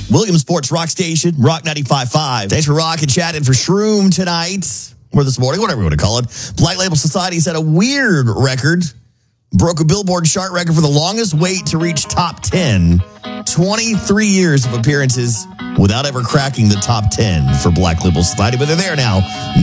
Williamsport's Rock Station, Rock 95.5. Thanks for rocking, chatting for Shroom tonight, or this morning, whatever you want to call it. Black Label Society set a weird record. Broke a Billboard chart record for the longest wait to reach top 10. 23 years of appearances without ever cracking the top 10 for Black Label Society. But they're there now.